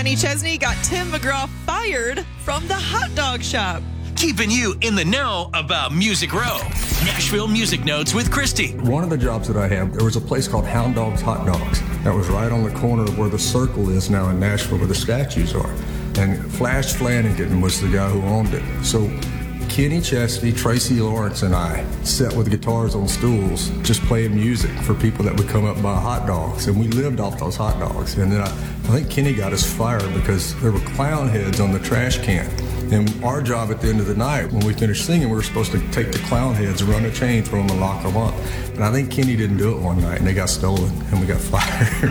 Kenny Chesney got Tim McGraw fired from the hot dog shop. Keeping you in the know about Music Row. Nashville Music Notes with Christy. One of the jobs that I had, there was a place called Hound Dogs Hot Dogs. That was right on the corner of where the Circle is now in Nashville, where the statues are. And Flash Flanagan was the guy who owned it. So Kenny Chesney, Tracy Lawrence, and I sat with guitars on stools just playing music for people that would come up and buy hot dogs. And we lived off those hot dogs. And then I think Kenny got us fired because there were clown heads on the trash can. And our job at the end of the night, when we finished singing, we were supposed to take the clown heads, run a chain through them, and lock them up. And I think Kenny didn't do it one night, and they got stolen, and we got fired.